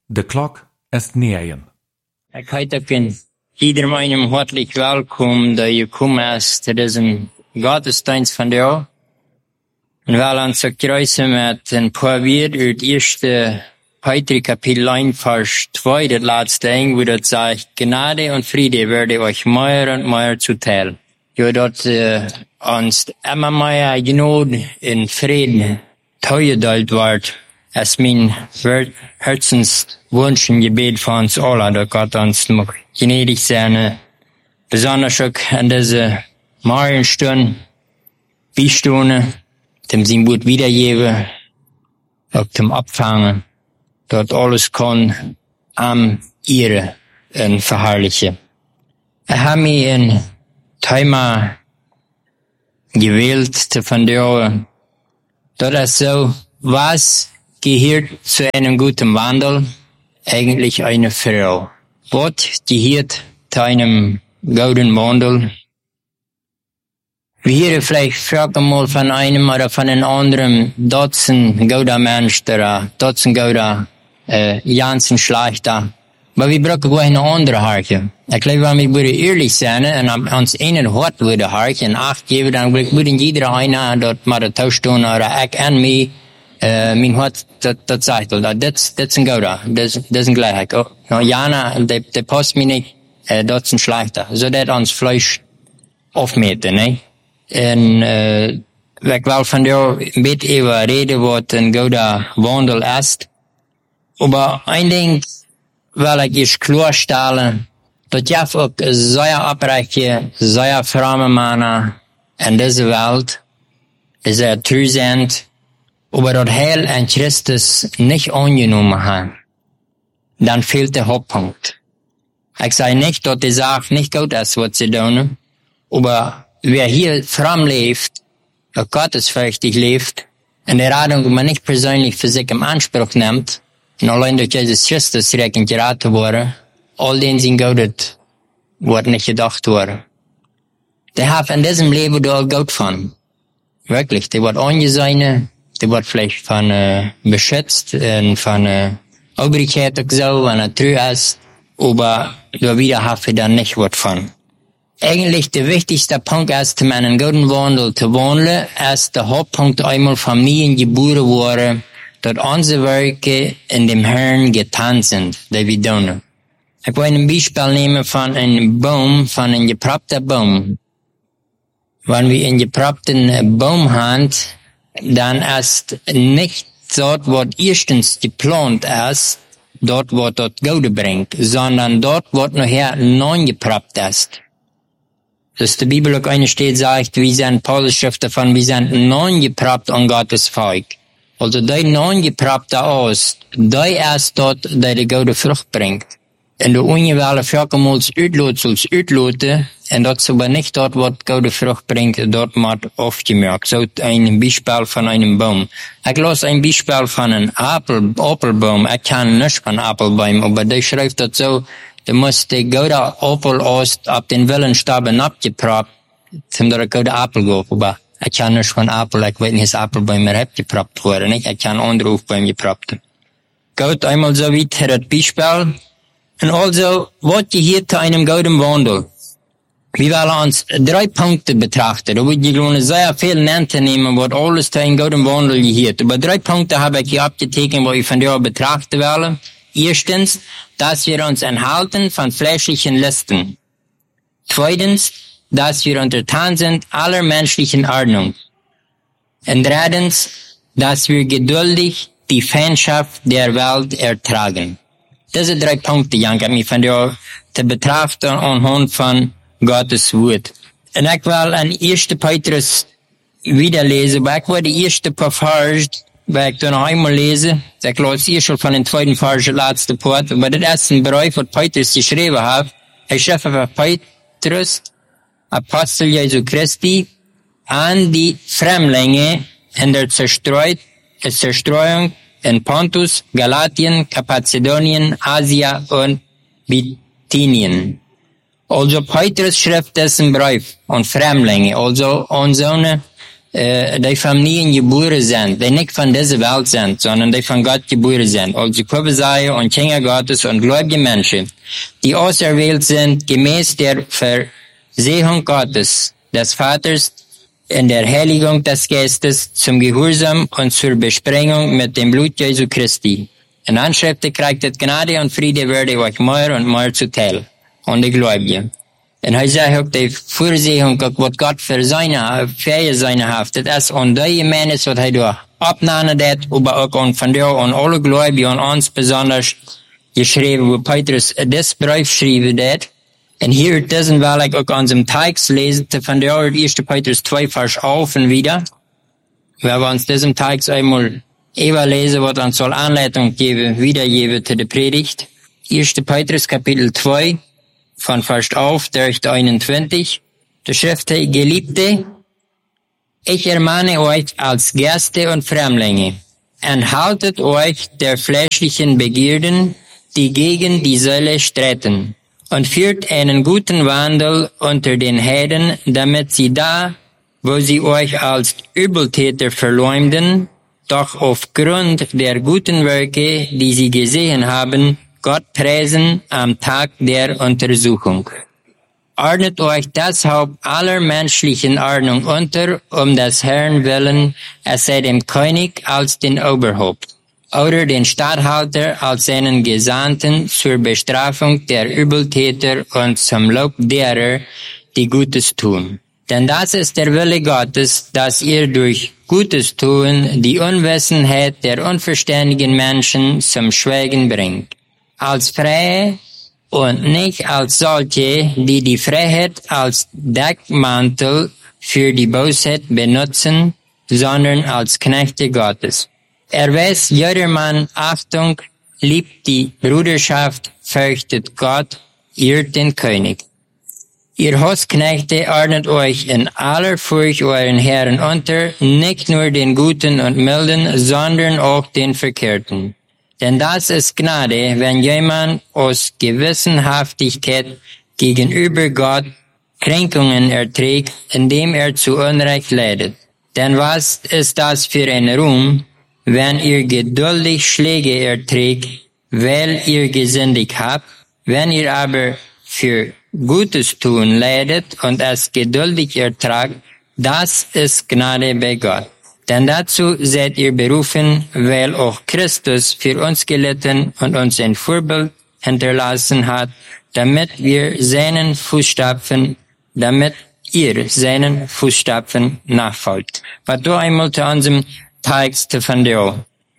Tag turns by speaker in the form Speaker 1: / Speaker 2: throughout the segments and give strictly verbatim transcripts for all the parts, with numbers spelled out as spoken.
Speaker 1: De klok ist negen.
Speaker 2: Ik heet ook in iedereen einem hartelijk welkom dat je komt zu diesem Gottesdienst von dir. Und wir uns so kreuzen mit ein paar Wörter uit erste Petrus Kapitel eins, Vers zwei, das letzte Ding, wo das sagt, Gnade und Friede werde euch mehr und mehr zuteil. Jo, dort äh, uns immer mehr Gnade in Frieden teuerdelt wird, als mein Herzenswunsch und Gebet von uns alle, dass Gott uns noch gnädig sein, besonders auch an diese Marienstunde, Beistunde, dem sein Wort wiedergeben, auch zum Abfangen, dort alles kann am ihre und verherrlichen. Ich habe mich ein Thema gewählt zu von der, dort ist so, was gehört zu einem guten Wandel? Eigentlich eine Frau. Was gehört zu einem guten Wandel? Wir hören vielleicht früher mal von einem oder von einem anderen Dutzend guter Mensch, der Dutzend guter, äh, ganzen schlechter. Aber wir brauchen auch eine andere Harke. Ich glaube, wenn wir würden ehrlich sein und uns einen Hort würde Harke und Acht geben, dann würden jeder einer dort mal tauschen oder ich und mich, äh, mein Hort, das, das sagt, das, das ist ein guter, das, das ist ein Gleichheit. Oh, no, Jana, der, der passt mir nicht, äh, das ist ein schlechter. So, das uns Fleisch aufmeten, ne? En uh, ik wil van jou een beetje even reden wat een goede wandel is. Maar één ding wil ik eens klaarstellen, dat je ook zeer oprechte, zeer vrome mannen in deze wereld, die zeer true zijn, maar dat Heil en Christus niet aangenomen hebben. Dan fehlt der Hauptpunkt. Ik zei niet dat die zaak niet goed is wat ze doen, maar wer hier fromm lebt, gottesfürchtig lebt, in der Radung, man nicht persönlich für sich im Anspruch nimmt, und allein durch Jesus Christus direkt geraten wurde, all denen sind Gott, wird nicht gedacht worden. Der hat in diesem Leben da Gott von. Wirklich, der wird angesehen, der wird vielleicht von, äh, beschützt, und von, äh, Obrigkeit auch so, wenn er treu ist, aber da wieder hat er dann nicht was von. Eigentlich der wichtigste Punkt ist, um einen guten Wandel zu wandeln, ist der Hauptpunkt einmal von mir geboren worden, dass unsere Werke in dem Herrn getan sind, die wir tun. Ich will ein Beispiel nehmen von einem Baum, von einem geproppten Baum. Wenn wir einen geproppten Baum haben, dann ist nicht dort, was erstens geplant ist, dort, was dort Gute bringt, sondern dort, was nachher non geproppt ist. Dass die Bibel auch eine steht, sagt, wir sind Paulus-Schrift davon, wir sind non-geprappt an Gottes Volk. Also die non-geprappte aus, die erst dort, die die gute Frucht bringt. Und die ungewählte Völkermals uitloot, sols uitloten, und dat ist aber nicht dort, was gute Frucht bringt, dort wird aufgemerkt. So ein Beispiel von einem Baum. Ich lasse ein Beispiel von einem Apfel, Apfelbaum. Ich kann nicht von Apfelbaum, aber der schreibt das so, du musst die gute Apfel aus, ab den Willenstaben abgeprappt, zum der gute Apfel gehen. Aber ich kann nicht von Apfel, ich weiß nicht, dass Apfelbäume mehr abgeprappt worden, nicht? Ich kann andere Aufbäume geprappt. Gut, einmal so weiter das Beispiel. Und also, was gehört zu einem guten Wandel? Wir wollen uns drei Punkte betrachten. Da würde ich gerne sehr viel nennen nehmen, was alles zu einem guten Wandel gehört. Aber drei Punkte habe ich hier abgetekent, was ich von dir betrachten will. Erstens, dass wir uns enthalten von fleischlichen Listen. Zweitens, dass wir untertan sind aller menschlichen Ordnung. Und drittens, dass wir geduldig die Feindschaft der Welt ertragen. Diese drei Punkte, Jan, hat mich von dir zu betrachten anhand von Gottes Wort. Und ich will an ersten Petrus wieder lesen, aber ich will die erste paar Vers, weil ich da noch einmal lese, ich lese hier schon von den zweiten Vers, letzte Part, aber das ist ein Brief, was Petrus geschrieben hat. Er schreibt von Petrus, Apostel Jesu Christi, an die Fremdlinge in der Zerstreut, Zerstreuung in Pontus, Galatien, Kapazedonien, Asia und Bithynien. Also Petrus schreibt diesen Brief an Fremdlinge, also an so eine äh, die Familien geboren sind, die nicht von dieser Welt sind, sondern die von Gott geboren sind. Also Kubesaie und Kinder Gottes und gläubige Menschen, die auserwählt sind, gemäß der Versehung Gottes, des Vaters, in der Heiligung des Geistes, zum Gehorsam und zur Besprengung mit dem Blut Jesu Christi. In Anschriften kriegt es Gnade und Friede werde euch mehr und mehr zuteil. Und die Gläubige. Und er sagt auch die Vorsehung, was Gott für seine, für seine Haft, das ist und die Gemeinde, was er da abnahmen hat, aber auch und von der und alle Gläubige und uns besonders geschrieben, wo Petrus das Brief schrieben hat. Und hier diesen will ich auch an dem Text lesen, von der erste Petrus zwei, Vers auf und wieder. Wenn wir uns diesen Text einmal überlesen, was uns soll Anleitung geben, wiedergeben zu der Predigt. erste Petrus Kapitel zwei, von Vers auf, durch einundzwanzig. Der Schrift, Geliebte, ich ermahne euch als Gäste und Fremdlinge, enthaltet euch der fleischlichen Begierden, die gegen die Seele streiten, und führt einen guten Wandel unter den Heiden, damit sie da, wo sie euch als Übeltäter verleumden, doch aufgrund der guten Werke, die sie gesehen haben, Gott preisen am Tag der Untersuchung. Ordnet euch deshalb aller menschlichen Ordnung unter, um des Herrn willen, es sei dem König als den Oberhaupt, oder den Statthalter als seinen Gesandten zur Bestrafung der Übeltäter und zum Lob derer, die Gutes tun. Denn das ist der Wille Gottes, dass ihr durch Gutes tun die Unwissenheit der unverständigen Menschen zum Schweigen bringt. Als Freie und nicht als solche, die die Freiheit als Deckmantel für die Bosheit benutzen, sondern als Knechte Gottes. Erweist jedermann Achtung, liebt die Bruderschaft, fürchtet Gott, ehrt den König. Ihr Hausknechte ordnet euch in aller Furcht euren Herren unter, nicht nur den Guten und Milden, sondern auch den Verkehrten. Denn das ist Gnade, wenn jemand aus Gewissenhaftigkeit gegenüber Gott Kränkungen erträgt, indem er zu Unrecht leidet. Denn was ist das für ein Ruhm, wenn ihr geduldig Schläge erträgt, weil ihr gesündigt habt, wenn ihr aber für Gutes tun leidet und es geduldig ertragt, das ist Gnade bei Gott. Denn dazu seid ihr berufen, weil auch Christus für uns gelitten und uns ein Vorbild hinterlassen hat, damit wir seinen Fußstapfen, damit ihr seinen Fußstapfen nachfolgt. Was du einmal zu unserem Text von der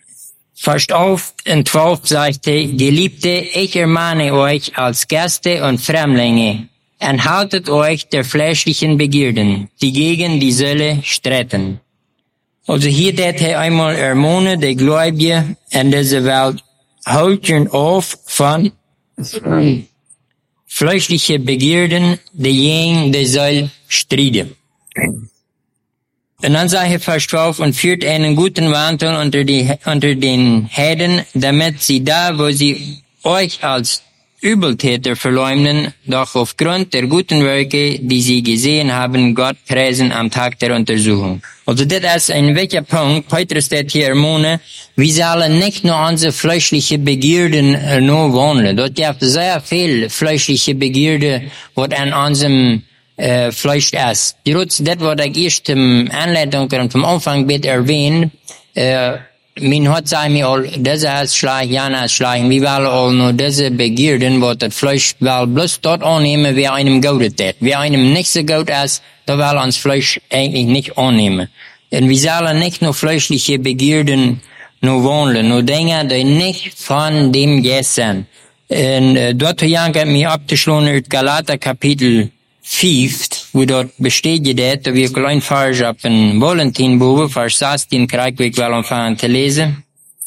Speaker 2: Vers auf in zwölf sagte, Geliebte, ich ermahne euch als Gäste und Fremdlinge, enthaltet euch der fleischlichen Begierden, die gegen die Seele streiten. Also hier dat hij einmal ermahnen, die Gläubige in dieser Welt, halten auf von fleischliche Begierden, die gegen die Seele streiten. Und dann sagt er Vers zwölf, und führt einen guten Wandel unter, die, unter den Heiden, damit sie da, wo sie euch als Übeltäter verleumden, doch aufgrund der guten Werke, die sie gesehen haben, Gott preisen am Tag der Untersuchung. Also das ist ein wichtiger Punkt. Petrus steht hier ermahnen, wir sollen nicht nur unsere fleischliche Begierden äh, nur wohnen. Dort gibt es sehr viel fleischliche Begierde, was an unserem äh, Fleisch ist. Trotz das, was ich erst im Anleitung und vom Anfang mit erwähnt, äh, min hat sei mir all, diese ist schlecht, jana ist schlecht, wir wollen all nur diese Begierden, wo das Fleisch will bloß dort annehmen, wer einem gut ist. Wer einem nicht so gut ist, da will uns Fleisch eigentlich nicht annehmen. Und wir sollen nicht nur fleischliche Begierden nur wohnen, nur Dinge, die nicht von dem Geist sind. Und äh, dort hat mir abgeschlossen uit Galater Kapitel vijf, wo dort besteht dat, wie klein Vers ab in Valentinboven, Vers zestien, krijg ik wel anfangen te lezen.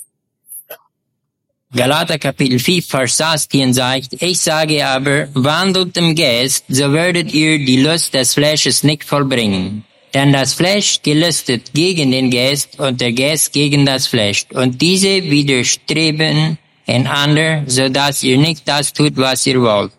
Speaker 2: Galater Kapitel vijf, Vers zestien sagt, ich sage aber, wandelt im Geist, so werdet ihr die Lust des Fleisches nicht vollbringen. Denn das Fleisch gelüstet gegen den Geist und der Geist gegen das Fleisch. Und diese widerstreben einander, so dass ihr nicht das tut, was ihr wollt.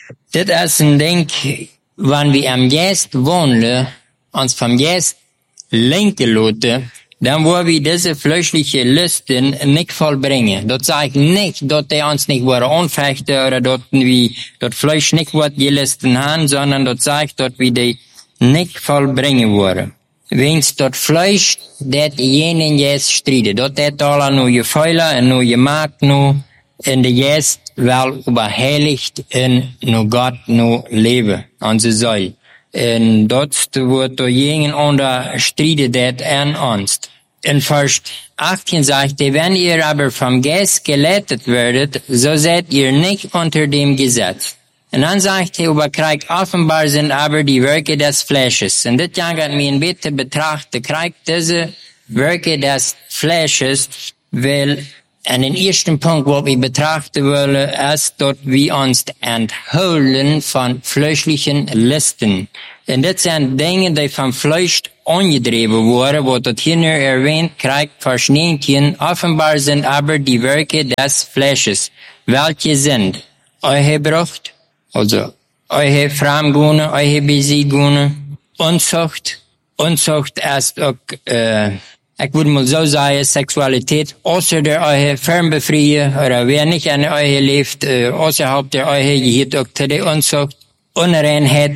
Speaker 2: Das ist ein Ding, wenn wir am Geist wohnen, uns vom Geist lenken lassen, dann wollen wir diese fleischliche Listen nicht vollbringen. Das sagt nicht, dass die uns nicht wollen anfechten oder dass wir das Fleisch nicht wird gelisten haben, sondern das sagt, dass wir die nicht vollbringen wollen. Wenn's das Fleisch, das jenen jetzt streiten, dat dat alle nu je vuilen en nu je maakt nu, en de jest wel überheiligt en nu Gott nu leven, aan ze zal. En dat wordt door jenen onder streiten dat aan ons. In Vers achttien sagt er, wenn ihr aber vom Geist geleitet werdet, so seid ihr nicht unter dem Gesetz. Und dann sagt er, überkriegt offenbar sind aber die Werke des Fleisches. Und das jaget mir ein bisschen betrachten, kriegt diese Werke des Fleisches, weil an den ersten Punkt, wo wir betrachten wollen, ist, dass wir uns entholen von fleischlichen Listen. Und das sind Dinge, die vom Fleisch angedreven worden, wo das hier nur erwähnt, kriegt Vers neunzehn, offenbar sind aber die Werke des Fleisches, welche sind eure Brucht, also eure Fremdgune, eure Besiegune, Unzucht. Unzucht ist auch, äh, ich würde mal so sagen, Sexualität, außer der eure Fernbefreie, oder wer nicht an eure lebt, äh, außerhalb der eure, gehört auch zu der Unzucht, Unreinheit,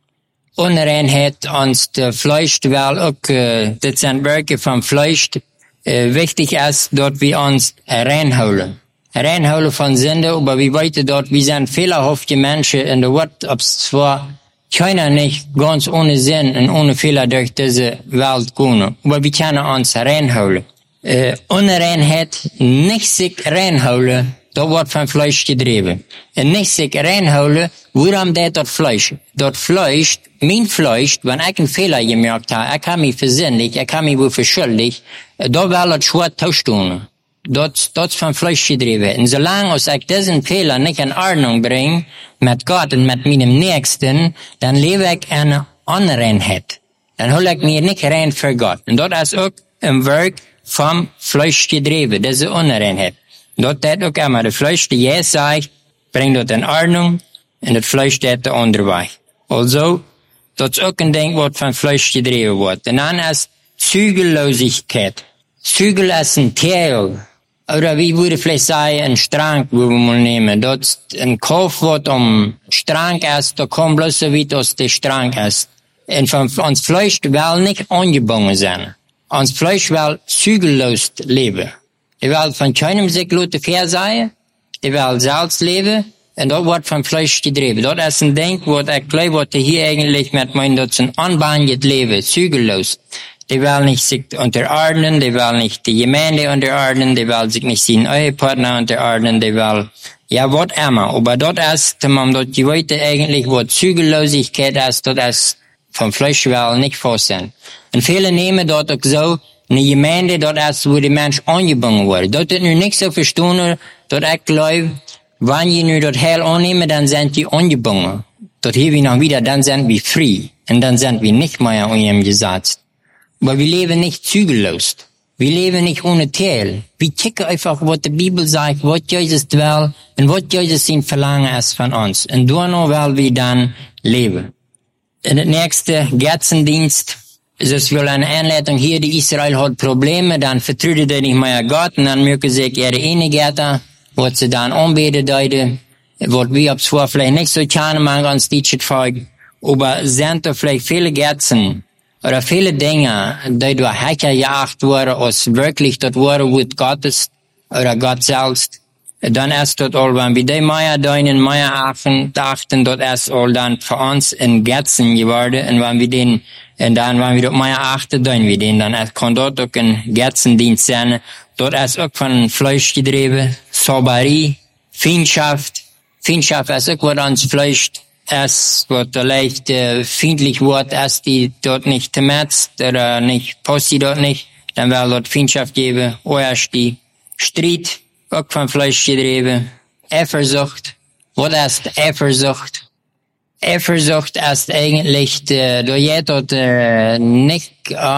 Speaker 2: Unreinheit und der Fleisch, weil auch, äh, das sind Werke vom Fleisch, äh, wichtig ist, dort wir uns reinholen. Reinholen von Sünde, aber wir weiten dort, wir sind fehlerhafte Menschen in der Welt, ob es zwar keiner nicht ganz ohne Sinn und ohne Fehler durch diese Welt gehen, aber wir können uns reinholen. Äh, Unreinheit, nicht sich reinholen, da wird vom Fleisch getrieben. Und nicht sich reinholen, warum das dort Fleisch? Dort Fleisch, mein Fleisch, wenn ich einen Fehler gemacht habe, ich kann mich versündigt, ich kann mich wohl verschuldigt, da will das schwer tauschen. Dort, dort vom Fleisch getrieben. Und solange ich diesen Fehler nicht in Ordnung bringe, mit Gott und mit meinem Nächsten, dann lebe ich eine Unreinheit. Dann hole ich mir nicht rein für Gott. Und dort ist auch ein Werk vom Fleisch getrieben, diese Unreinheit. Dort hat auch immer das Fleisch, die Jesus sagt, bringt dort in Ordnung, und das Fleisch hat der andere Weg. Also, dort ist auch ein Ding, was vom Fleisch getrieben wird. Und dann ist Zügellosigkeit. Zügel ist ein Teil. Oder wie würde vielleicht sagen, ein Strang, wo wir mal nehmen. Dort ein Kauf wird um Strang ist, da kommt bloß so weit, aus der Strang ist. Und von uns Fleisch will nicht angebunden sein. Uns Fleisch will zügellos leben. Die will von keinem sich Leute fair sein, die will selbst leben, und dort wird vom Fleisch getrieben. Dort ist ein Ding, wo ich glaube, was hier eigentlich mit meinem, dort ein anbahnet Leben, zügellos. Die will nicht sich unterordnen, die will nicht die Gemeinde unterordnen, die will sich nicht seinen Ehepartner unterordnen, die will, ja, was immer. Aber dort ist, man dort die Leute eigentlich, wo Zügellosigkeit ist, dort ist vom Fleisch will nicht vorstellen. Und viele nehmen dort auch so, eine Gemeinde, dort ist, wo die Menschen angebunden wurden. Dort ist nur nicht so verstanden, dort ich glaube, wenn die nur dort Heil annehmen, dann sind die angebunden. Dort hier wir noch wieder, dann sind wir frei. Und dann sind wir nicht mehr in ihrem Gesetz. Aber wir leben nicht zügellos. Wir leben nicht ohne Teil. Wir checken einfach, was die Bibel sagt, was Jesus will und was Jesus ihm verlangen ist von uns. Und danach wollen wir dann leben. Und der nächste Götzendienst, es ist wohl eine Einleitung hier, die Israel hat Probleme, dann vertraut er nicht mehr Gott, und dann mögen sie ihre eine Götter, was sie dann anbeten deuten, was wir ab zwar vielleicht nicht so gerne machen, ganz deutsches Volk, aber sind da vielleicht viele Götzen, oder viele Dinge, die durch Hacker gejagt wurden, als wirklich dort wurde, wo Gott ist, oder Gott selbst, dann ist dort all, wenn wir die Meier deinen, Meier achten, dachten, dort ist all dann für uns in Götzen geworden, und wenn wir den, und dann, wenn wir dort Meier achten, dann wir den, dann kann dort auch ein Götzendienst sein, dort ist auch von Fleisch getrieben, Sauberie, Feindschaft, Feindschaft ist auch, was uns Fleisch es wird leicht äh, feindlich wird, es die dort nicht temetzt oder nicht postet dort nicht, dann wird dort Feindschaft geben, oder die Streit, auch von Fleisch getrieben, Eifersucht. Was ist Eifersucht? Eifersucht ist eigentlich, äh, du geht dort äh, nicht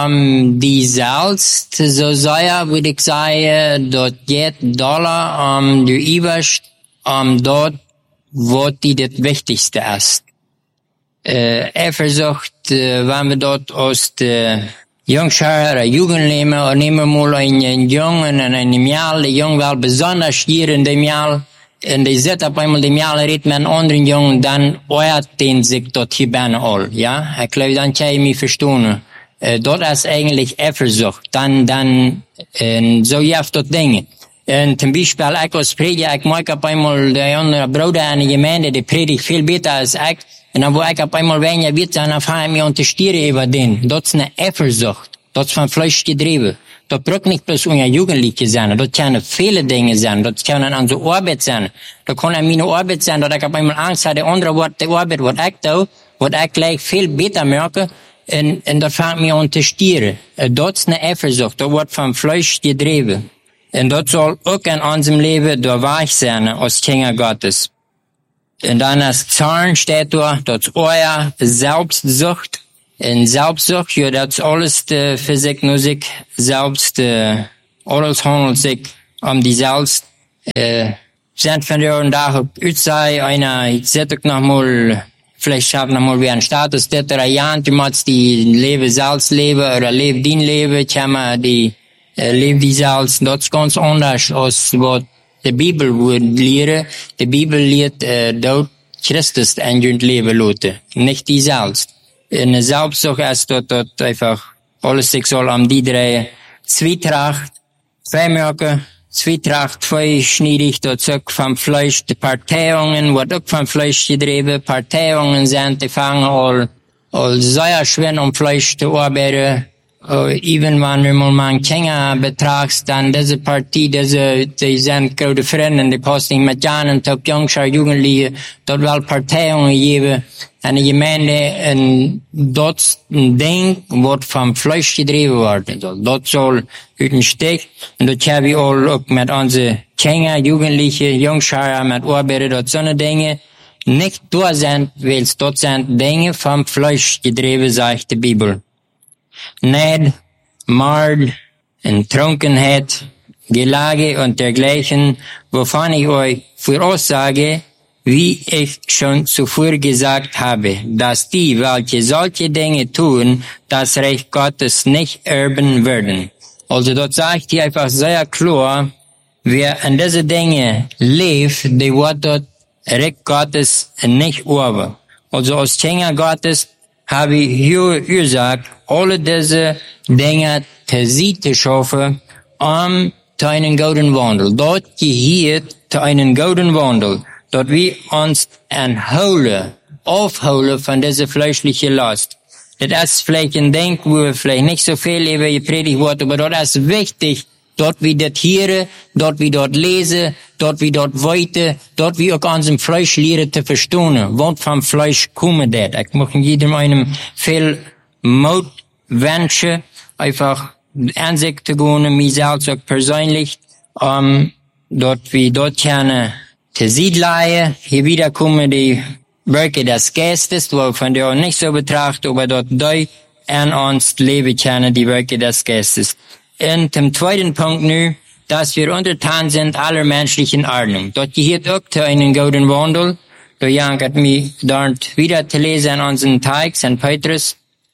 Speaker 2: um die selbst, so sehr würde ich sagen, dort geht Dollar um die Überst, um dort wo die das Wichtigste ist. Äh, Eifersucht, äh, wenn wir dort aus der Jungschar oder Jugendlicher, und nehmen wir mal einen Jungen und einen Mädel, der Jung will besonders hier in dem Jahr, und die sitzt auf einmal dem Jahr, redet mit einem anderen Jungen, dann euert den sich dort hier bei all, ja. Ich glaube, dann kann ich mich verstehen. Äh, dort ist eigentlich Eifersucht, dann, dann, äh, so jaft dort Dinge. Und zum Beispiel, ich als Prediger, ich mag auf einmal der andere Bruder in der Gemeinde, der predigt viel besser als ich. Und dann, wo ich auf einmal weniger wird, dann fange ich mich unterstützen über den. Dort ist eine Eifersucht. Dort ist von Fleisch getrieben. Dort braucht nicht bloß unser Jugendliche sein. Dort können viele Dinge sein. Dort können an so Arbeit sein. Dort kann an meine Arbeit sein, dort ich auf einmal Angst habe, der andere Wort, die Arbeit, was ich tue, was ich gleich viel besser merke. Und, und dort fange ich mich unterstützen. Dort ist eine Eifersucht. Dort wird von Fleisch getrieben. Und dort soll auch in unserem Leben da weich sein, als Kinder Gottes. Und dann als Zorn steht da, dort ist euer Selbstsucht. Und Selbstsucht, ja, das ist alles äh, für sich, nur sich selbst, äh, alles handelt sich um die Selbst. Äh, sind von der und da, ich sei einer, ich seh doch noch mal, vielleicht schaffen noch mal wie ein Status, das oder ja, du machst die Leben selbst leben, oder lebe dein Leben, kann man die, äh, lebe die selbst, das ist ganz anders, als was die Bibel würde lehren. Die Bibel lehrt, äh, dort Christus ein Leben lote, nicht die selbst. In der Selbstsucht ist dort, dort einfach alles sich soll um die drei Zwietracht, Freimerke, Zwietracht, zweischneidig, dort zurück vom Fleisch, die Parteiungen, wird auch vom Fleisch getrieben, Parteiungen sind, die fangen all, all sehr schwer um Fleisch zu arbeiten. Uh, even wenn du mal einen Kinder betrachst, dann diese Partie, diese, die sind gute Freunde, die passen mit Jahren, top Jungschar, Jugendliche, dort will Parteiungen geben, eine Gemeinde, und dort ein Ding, wird vom Fleisch getrieben werden. Dort soll ein Stück, und dort haben wir auch mit unseren Kinder, Jugendliche, Jungschar, mit Arbeiter, dort so eine Dinge, nicht da sind, weil es dort sind Dinge vom Fleisch getrieben, sagt die Bibel. Neid, Mord und Trunkenheit, Gelage und dergleichen, wovon ich euch voraussage, wie ich schon zuvor gesagt habe, dass die, welche solche Dinge tun, das Reich Gottes nicht erben werden. Also dort sagt hier einfach sehr klar, wer an diese Dinge lebt, der wird dort Reich Gottes nicht erben. Also als Kinder Gottes habe ich hier gesagt, alle diese Dinge zu Seite schaffen, um zu einem guten Wandel. Dort gehört zu einem guten Wandel. Dort wir uns erholen, aufholen von dieser fleischlichen Last. Das ist vielleicht ein Ding, wo wir vielleicht nicht so viel über gepredigt wird, aber dort ist wichtig, dort wie das hören, dort wie dort lesen, dort wie dort weiter, dort wie auch an dem Fleisch lernen zu verstehen. Was vom Fleisch kommt das? Ich möchte jedem einem viel Mut wünschen, einfach Ansicht zu gehen, mich selbst auch persönlich, um dort wie dort gerne zu siedeln. Hier wieder kommen die Werke des Geistes, wo von der auch nicht so betrachtet, aber dort durch an uns leben können, die Werke des Geistes. Und zum zweiten Punkt nu, dass wir untertan sind aller menschlichen Ordnung. Dort gehört auch zu einem guten Wandel. Da jankert mich dort wieder zu lesen an unseren Teig, Sankt Petrus.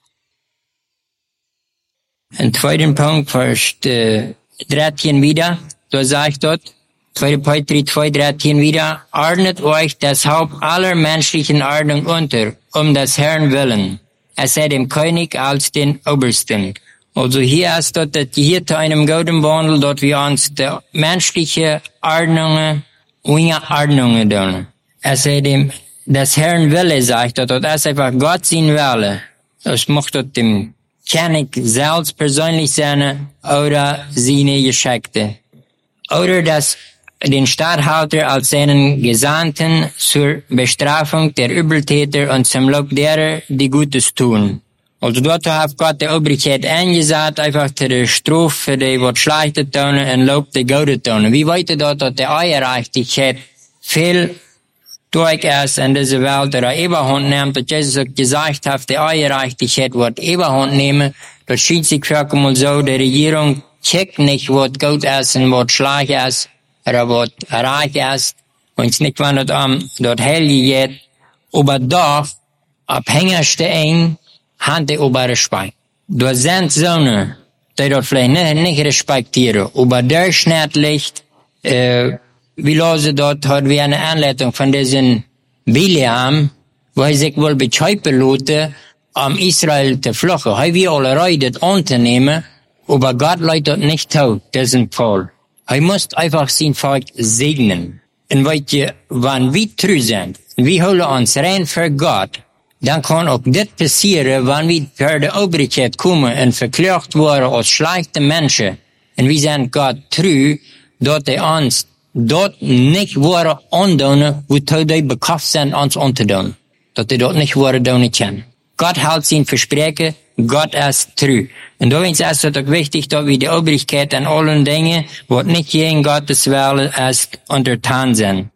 Speaker 2: Ein zweiten Punkt, Vers äh, dreizehn wieder, da sagt dort, zweiter Petrus zwei, dreizehn wieder, ordnet euch deshalb aller menschlichen Ordnung unter, um des Herrn willen. Er sei dem König als den Obersten. Also hier ist dort, dass hier zu einem guten Wandel, dort wir uns die menschliche Ordnungen, unsere Ordnungen tun. Er sei dem, des Herrn Wille, sagt dort, das ist einfach Gott sein Wille. Das macht dort dem König selbst persönlich sein, oder seine Geschäfte. Oder das den Statthalter als seinen Gesandten zur Bestrafung der Übeltäter und zum Lob derer, die Gutes tun. Also dort hat Gott die Obrigkeit eingesagt, einfach zu der Strafe, die was Schlechte tun und Lob die Gute tun. Wie weit dort, dass die Eierreichtigkeit viel durch ist in dieser Welt oder Überhand nimmt, dass Jesus auch gesagt hat, die Eierreichtigkeit wird Überhand nehmen, das scheint sich wirklich mal so, die Regierung checkt nicht, was gut ist und was schlecht ist, oder was reich ist, und nicht, wenn das um dort hell geht, aber doch, abhängigste ein, Hand über das Schwein. du sind Söhne, die dort vielleicht nicht, nicht respektieren, aber durchschnittlich, äh, wie lose dort hat wir eine Anleitung von diesem Bileam, wo er sich wohl beschreiben wollte, um Israel zu fluchen. Er will alle Reide unternehmen, aber Gott leitet nicht zu, diesen Fall. Er muss einfach sein Volk segnen. Und weißt du, wenn wir treu sind, wir holen uns rein für Gott, dann kann auch das passieren, wenn wir für die Obrigkeit kommen und verklagt worden als schlechte Menschen, und wir sind Gott treu, dort er uns dort nicht worden andoen, wozu die bekauft sind, uns anzudoen. Dass die dort nicht worden doen können. Gott hält sein Versprechen, Gott ist treu. Und da ist es auch wichtig, dass wir die Obrigkeit an allen Dingen, was nicht gegen Gottes Wille ist, untertan sind.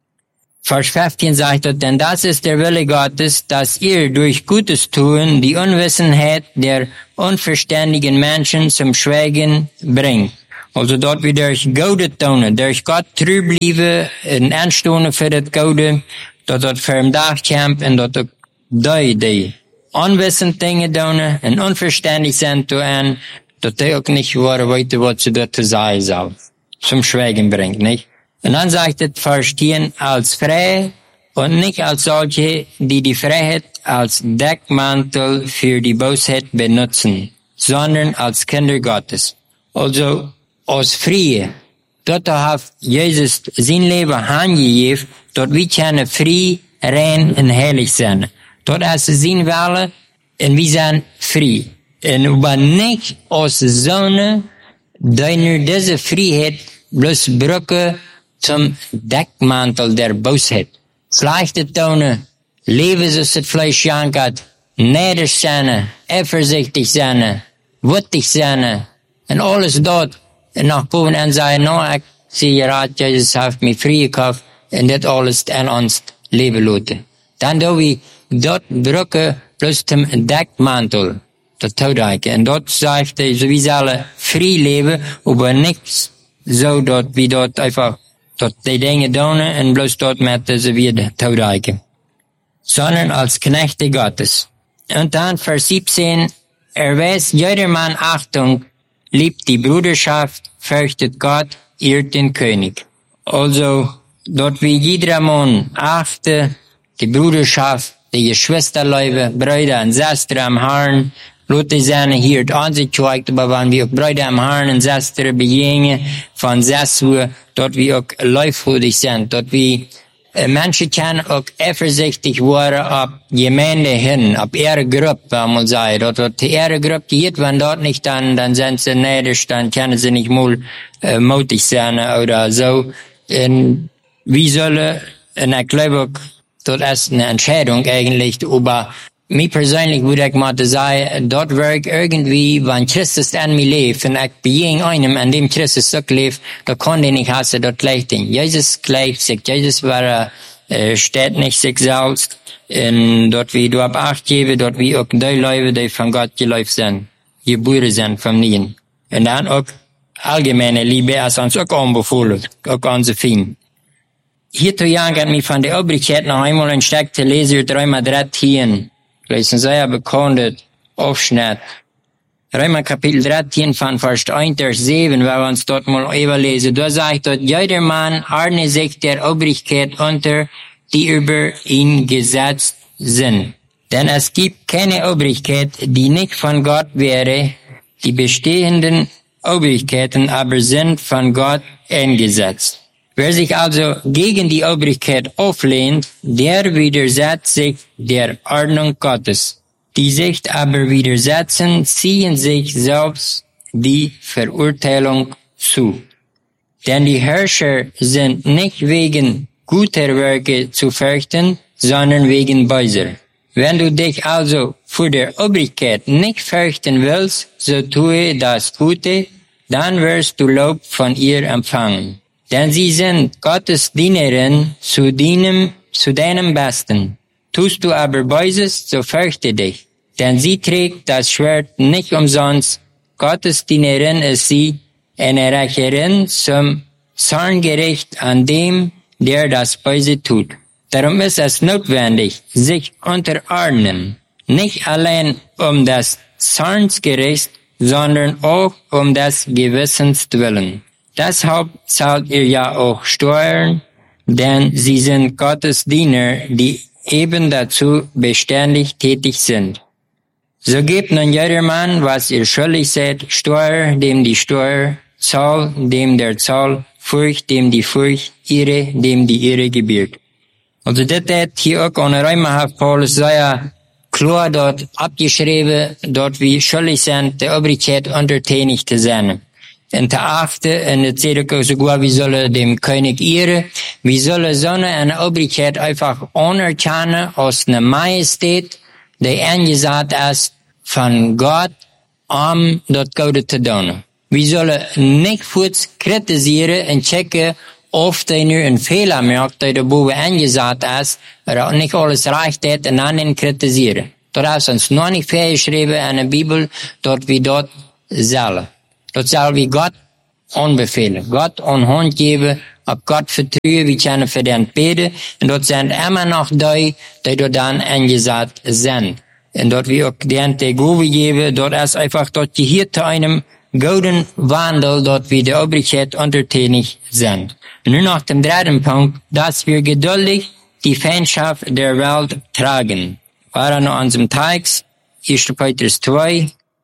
Speaker 2: Vers fünfzehn sagt er, denn das ist der Wille Gottes, dass ihr durch Gutes tun die Unwissenheit der unverständigen Menschen zum Schweigen bringt. Also dort wir durch Gode tun, durch Gott treu bleiben, in Anstoßen für das Gode, dat dat firm dag kamp en dat ook die die onwissend dingen doen en onverstandig zijn toe en dat die ook niet worden weten wat ze dat te zeggen zal. Zum Schweigen bringt, nicht? Und dann sagt es, verstehen als frei und nicht als solche, die die Freiheit als Deckmantel für die Bosheit benutzen, sondern als Kinder Gottes. Also, als Frie, dort hat Jesus sein Leben angegeben, dort wir können frei, rein und heilig sein. Dort ist es sein Wille und wir sind frei. Und aber nicht als Sonne, die nur diese Freiheit bloß brücken zum Deckmantel der Bosheit. Schlechte Töne, Leben so das Fleisch jankert, neidisch sein, eifersüchtig sein, wütig sein, und alles dort. Und nach boven en sagen, no, ich sehe gerade, Jesus hat mich frei gekauft, und das alles an uns leben lassen. Dann do wir dort brücken bloß zum Deckmantel, das Todreiche. Und dort sagt er, so wie sie alle frei leben, aber nichts so dort, wie dort einfach, dort die Dinge tun, und bloß dort mit sie wieder Todreiche. Sondern als Knechte Gottes. Und dann Vers siebzehn, er weiß jedermann Achtung, liebt die Bruderschaft, fürchtet Gott, ehrt den König. Also, dort wie jeder Mann achte, die Bruderschaft, die Geschwisterleute, Brüder und Schwestern am Herrn, Leute seine hier an sich zeigt, aber wenn wir auch Brüder am Herrn und Schwestern begegnen, von Sessur, dort wie auch leufhütig sind, dort wie äh, Menschen können auch eifersüchtig werden ab Gemeinde hin, ab ihre Gruppe, wenn man sagt, dort wird die ihre Gruppe geht, wenn dort nicht, dann, dann sind sie neidisch, dann können sie nicht mal äh, mutig sein oder so. Und wie sollen, und ich glaube, dort ist eine Entscheidung eigentlich, aber mir persönlich würde ich mal sagen, dort wirkt irgendwie, wenn Christus an mir lebt, und ich begegne einem, an dem Christus so lebt, da kann ich nicht hassen, dort gleicht ihn. Jesus gleicht sich, Jesus war, äh, steht nicht sich selbst, und dort wie du ab Acht gebe, dort wie auch die Leute, die von Gott geläuft sind, geboren sind von ihnen. Und dann auch allgemeine Liebe ist uns auch anbefohlen, auch unsere Fien. Hier zu jagen hat mich von der Obrigkeit noch einmal ein Stück zu lesen, dreimal dreizehn. Vielleicht ein sehr bekannter Aufschnitt. Römer Kapitel dreizehn von Vers eins bis sieben, wenn wir uns dort mal überlesen. Da sagt dort, jeder Mann ordne sich der Obrigkeit unter, die über ihn gesetzt sind. Denn es gibt keine Obrigkeit, die nicht von Gott wäre. Die bestehenden Obrigkeiten aber sind von Gott eingesetzt. Wer sich also gegen die Obrigkeit auflehnt, der widersetzt sich der Ordnung Gottes. Die sich aber widersetzen, ziehen sich selbst die Verurteilung zu. Denn die Herrscher sind nicht wegen guter Werke zu fürchten, sondern wegen böser. Wenn du dich also vor der Obrigkeit nicht fürchten willst, so tue das Gute, dann wirst du Lob von ihr empfangen. Denn sie sind Gottes Dienerin zu deinem, zu deinem Besten. Tust du aber Böses, so fürchte dich. Denn sie trägt das Schwert nicht umsonst. Gottes Dienerin ist sie, eine Rächerin zum Zorngericht an dem, der das Böse tut. Darum ist es notwendig, sich unterordnen, nicht allein um des Zornsgerichts, sondern auch um des Gewissens willen. Deshalb zahlt ihr ja auch Steuern, denn sie sind Gottes Diener, die eben dazu beständig tätig sind. So gebt nun jedermann, was ihr schuldig seid, Steuer, dem die Steuer, Zoll, dem der Zoll, Furcht, dem die Furcht, Ehre, dem die Ehre gebührt. Also das hat hier auch ohne Räumerhaft Paulus sehr klar dort abgeschrieben, dort wie schuldig sind, der Obrigkeit untertänig zu sein. Und der achte, und das seht auch sogar, wie soll dem König Ehre, wie soll so eine Obrigkeit einfach anerkennen aus einer Majestät, die angesagt ist von Gott, um dort Gute zu tun. Wir sollen nicht kurz kritisieren und checken, ob der nur einen Fehler macht, der boven angesagt ist, oder nicht alles recht hat, und dann ihn kritisieren. Dort ist uns noch nicht festgeschrieben in der Bibel, dort wie dort sollen. Dort soll wie Gott anbefehlen, Gott an Hand geben, auf Gott vertrauen, wir können für den beten, und dort sind immer noch die, die dort dann angesagt sind. Und dort wie auch den die Gove geben, dort ist einfach dort gehört zu einem guten Wandel, dort wie die Obrigkeit untertänig sind. Und nun nach dem dritten Punkt, dass wir geduldig die Feindschaft der Welt tragen. War an unserem Text, erster Petrus zwei,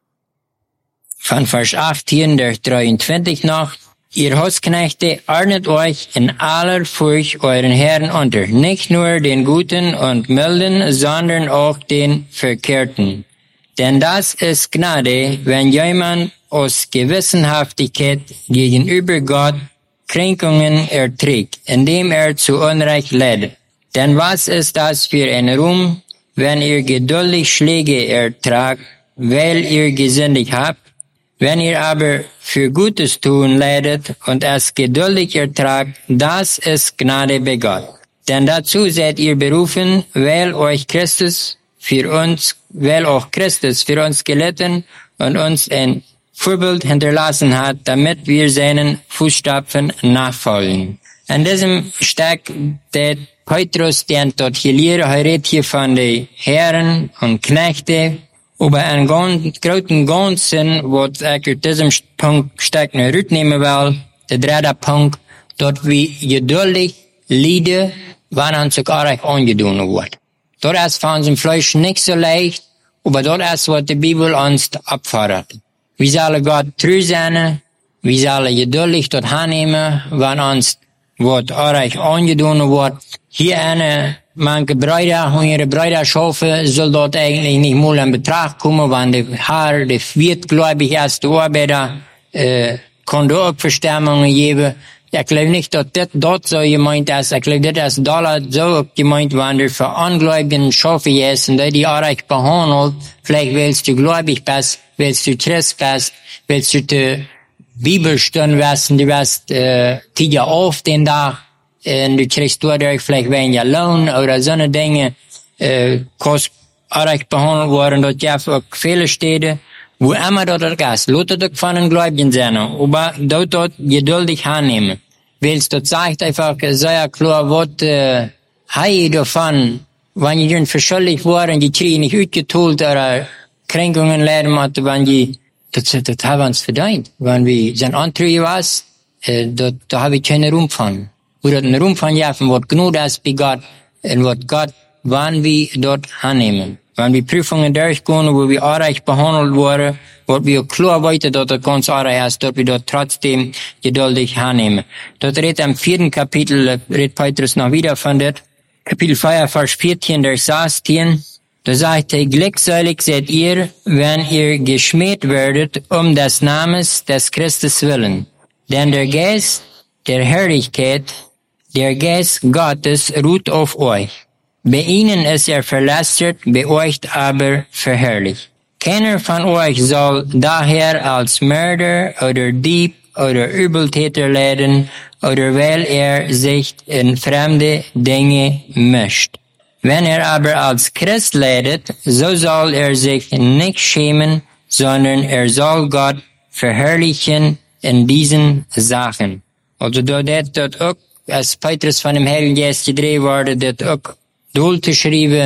Speaker 2: von Vers achtzehn durch dreiundzwanzig noch. Ihr Hausknechte, ordnet euch in aller Furcht euren Herrn unter, nicht nur den Guten und Milden, sondern auch den Verkehrten. Denn das ist Gnade, wenn jemand aus Gewissenhaftigkeit gegenüber Gott Kränkungen erträgt, indem er zu Unrecht leidet. Denn was ist das für ein Ruhm, wenn ihr geduldig Schläge ertragt, weil ihr gesündigt habt? Wenn ihr aber für Gutes tun leidet und es geduldig ertragt, das ist Gnade bei Gott. Denn dazu seid ihr berufen, weil euch Christus für uns, weil auch Christus für uns gelitten und uns ein Vorbild hinterlassen hat, damit wir seinen Fußstapfen nachfolgen. In diesem steckt der Petrus, der dort hier lehrt, er redet hier von den Herren und Knechte, aber einen ganz, großen Ganzen, wo ich in diesem Punkt steckt, eine Rücknehmen will, der dritte Punkt, dort wie geduldig Lieder, wann uns sogar euch angedungen wird. Dort ist von unserem Fleisch nicht so leicht, aber dort ist, was die Bibel uns abfordert. Wir sollen Gott treu sein, wir sollen geduldig dort annehmen, wenn uns was euch angedungen wird. Hier eine, manche Brüder und ihre Brüderschafe soll dort eigentlich nicht mal in Betracht kommen, wenn der Herr, der viertgläubig erste Arbeiter, äh, konnte auch Verstimmungen geben. Ich glaube nicht, dass das dort so gemeint ist. Ich glaube, das ist dort so gemeint, wenn der für Ungläubigen Schafe ist und die auch recht behandelt. Vielleicht willst du gläubig bist, willst du Christ bist, willst du die Bibelstunde wissen, du wirst, äh, tiger auf den Tag, und du kriegst dadurch vielleicht weniger Lohn oder so eine Dinge, äh, kannst auch recht behandelt worden, dort gibt auch viele Städte, wo immer dort ist, lautet auch von den Gläubigen sein, aber dort dort geduldig annehmen. Willst du sagt einfach sehr klar, was, äh, hei davon, wenn die dann verschuldigt wurden, die kriegen nicht ausgeteilt oder Kränkungen leiden hat, wenn die, das, das haben wir uns verdient. Wenn wir sind Anträge was, äh, da, da habe ich keinen Ruhm von. Oder einen Ruhm von jaffen, was genug ist bei Gott, und was Gott, wann wir dort annehmen. Wenn wir Prüfungen durchgehen, wo wir auch recht behandelt wurden, wo wir klar weiter dort ganz auch ist, dort wir dort trotzdem geduldig annehmen. Dort redet am vierten Kapitel, redet Petrus noch wieder von das, Kapitel vier, Vers vierzehn durch sechzehn, da sagt er, glückselig seid ihr, wenn ihr geschmäht werdet, um des Namens des Christus willen. Denn der Geist der Herrlichkeit, der Geist Gottes ruht auf euch. Bei ihnen ist er verlästert, bei euch aber verherrlicht. Keiner von euch soll daher als Mörder oder Dieb oder Übeltäter leiden, oder weil er sich in fremde Dinge mischt. Wenn er aber als Christ leidet, so soll er sich nicht schämen, sondern er soll Gott verherrlichen in diesen Sachen. Also dort dort auch, als Petrus von dem Heiligen Geist gedreht wurde, dort auch doll geschrieben,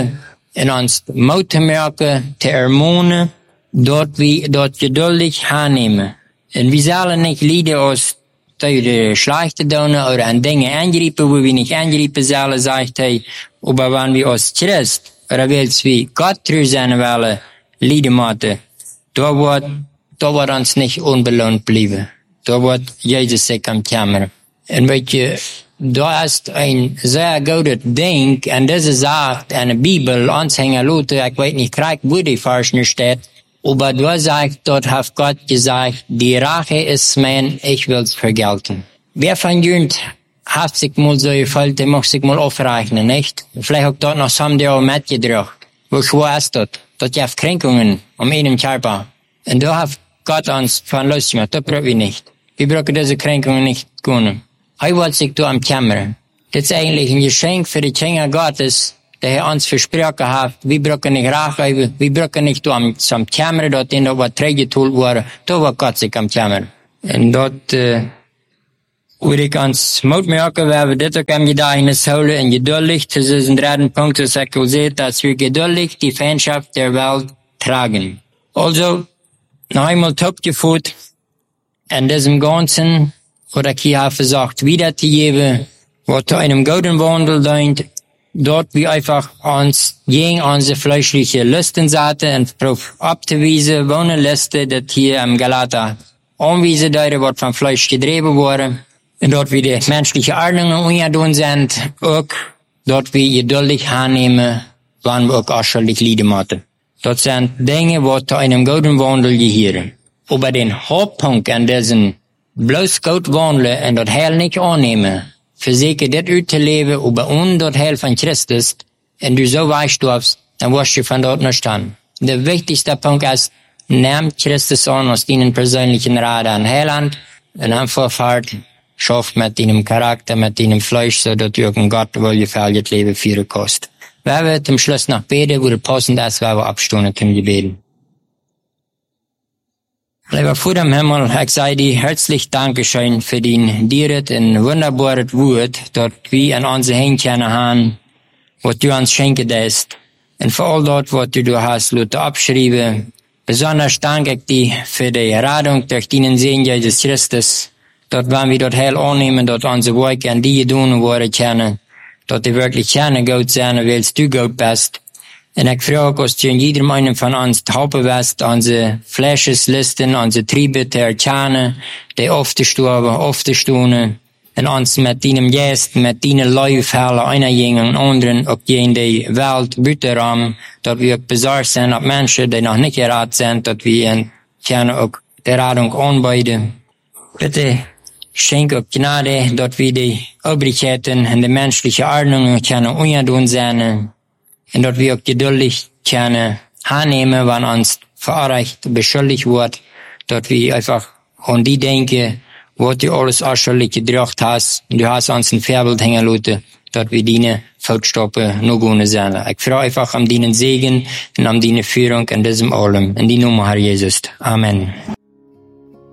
Speaker 2: en ons moed te merken, te ermonen, dat we dat geduldig aannemen. En we zullen niet lijden als tegen de slechte doen, oder aan dingen aangrijpen, wo we niet aangrijpen zullen, zegt hij. Maar wanneer we als Christ, oder wils we God trouw zijn willen, lijden moeten, daar wordt, daar wordt ons niet onbeloond blijven. Daar wordt Jezus zich aan kameren. En weet je, daar is een zeer goede denk, en deze zegt in de Bibel, ons hangen Luther, ik weet niet krijg, wo die vers nu staat, aber da sagt, dort hat Gott gesagt, die Rache ist mein, ich will's vergelten. Wer von Jünd hat sich mal so gefällt, der muss sich mal aufrechnen, nicht? Vielleicht auch dort noch some der auch mitgedrückt. Wo schwer ist das? Dort gibt Kränkungen um einen Körper. Und da hat Gott uns von Lust gemacht, das brauchen wir nicht. Wir brauchen diese Kränkungen nicht können. Er wollte sich da am Kämmern. Das ist eigentlich ein Geschenk für die Kinder Gottes, der er uns versprochen hat, wir brauchen nicht Rache, wir brauchen nicht am, am Kämmern, dort in der Überträge tun wurde, da war Gott sich am Kämmern. Und dort, äh, würde ich uns Mut merken, weil wir das auch am Gedächtnis holen und geduldig, das ist ein dritten Punkt, was ich sehe, dass wir geduldig die Feindschaft der Welt tragen. Also, noch einmal top geführt, in diesem Ganzen, oder ich habe versucht, wiederzugeben, was zu einem guten Wandel dient, dort wir einfach uns gegen unsere fleischliche Lüsten saten und darauf abzuweisen, wo eine Liste, das hier am Galater anwiesen, da wird vom Fleisch getrieben worden, und dort wir die menschliche Ordnungen ungedun sind, auch dort wir geduldig annehmen, wann wir auch ausschuldig leiden müssen. Dort sind Dinge, die zu einem guten Wandel gehören. Aber den Hauptpunkt an diesen bloß gut wandeln und das Heil nicht annehmen, versuche das auszuleben, aber ohne das Heil von Christus, und du so weichstufst, dann wirst du von dort nicht an. Der wichtigste Punkt ist, nimm Christus an aus deinen persönlichen Rat an Heiland, und einfach fahrt, schafft mit deinem Charakter, mit deinem Fleisch, so dass du auch ein Gott wohlgefälliges Leben führen kannst. Wir werden zum Schluss noch beten, wo der passend ist, weil wir abstunden zum Gebeten. Lieber Vater im Himmel, ich sage dir herzlich Dankeschön für dein Dieret und wunderbares Wort, dort wir an unsere Händchen haben, was du uns schenken hast. Und für all dort, was du du hast, Luther abschreiben. Besonders danke ich dir für die Erradung durch deinen Segen Jesus Christus. Dort wollen wir dort Heil annehmen, dort unsere Werke an die tun worden können. Dort die wirklich gerne gut sein, weil du gut bist. Und ich frage, dass du in jedem einen von uns taube wirst, unsere Fleischeslisten, unsere Triebe zu erkennen, die oft sterben, oft stunden, und uns mit deinem Geist, mit deinen Läufen, einer gegen den anderen, auch gegen die Welt, Bütterraum, dass wir besorgt sind auf Menschen, die noch nicht geraten sind, dass wir können auch die Radung anbieten. Bitte schenk auch Gnade, dass wir die Obrigkeiten und die menschliche Ordnung können ungedun sein, und dass wir auch geduldig können annehmen, wenn uns verurteilt, beschuldigt wird, dass wir einfach an die denken, was du alles ausschuldig gedacht hast, und du hast uns ein Vorbild hängen lassen, dass wir deine Fußstapfen noch gehen sollen. Ich freue einfach um deinen Segen und um deine Führung in diesem allem. In die Nummer, Herr Jesus. Amen.